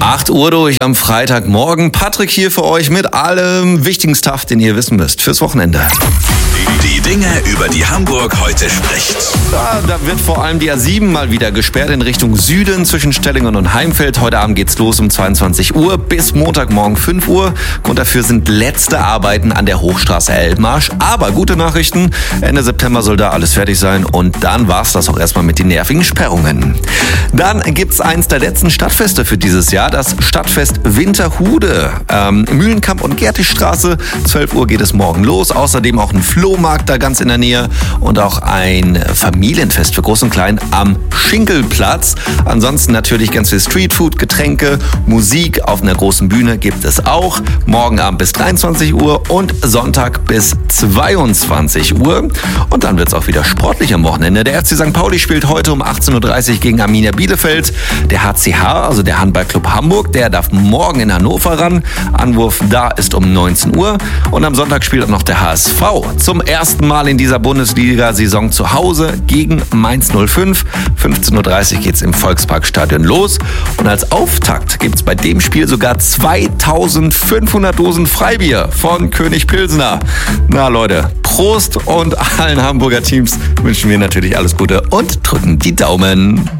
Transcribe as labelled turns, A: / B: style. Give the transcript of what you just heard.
A: 8 Uhr durch am Freitagmorgen. Patrick hier für euch mit allem wichtigen Stuff, den ihr wissen müsst fürs Wochenende.
B: Die Dinge, über die Hamburg heute spricht.
A: Da wird vor allem die A7 mal wieder gesperrt in Richtung Süden zwischen Stellingen und Heimfeld. Heute Abend geht's los um 22 Uhr bis Montagmorgen 5 Uhr. Grund dafür sind letzte Arbeiten an der Hochstraße Elbmarsch. Aber gute Nachrichten, Ende September soll da alles fertig sein und dann war's das auch erstmal mit den nervigen Sperrungen. Dann gibt's eins der letzten Stadtfeste für dieses Jahr, das Stadtfest Winterhude. Mühlenkamp und Gertichstraße, 12 Uhr geht es morgen los. Außerdem auch ein Flohmarkt da ganz in der Nähe und auch ein Familienfest für Groß und Klein am Schinkelplatz. Ansonsten natürlich ganz viel Streetfood, Getränke, Musik auf einer großen Bühne gibt es auch. Morgen Abend bis 23 Uhr und Sonntag bis 22 Uhr. Und dann wird's auch wieder sportlich am Wochenende. Der FC St. Pauli spielt heute um 18.30 Uhr gegen Arminia Bielefeld. Der HCH, also der Handballclub Hamburg, der darf morgen in Hannover ran. Anwurf da ist um 19 Uhr. Und am Sonntag spielt auch noch der HSV zum ersten Mal in dieser Bundesliga-Saison zu Hause gegen Mainz 05. 15.30 Uhr geht's im Volksparkstadion los. Und als Auftakt gibt's bei dem Spiel sogar 2500 Dosen Freibier von König Pilsner. Na Leute, Prost und allen Hamburger Teams wünschen wir natürlich alles Gute und drücken die Daumen.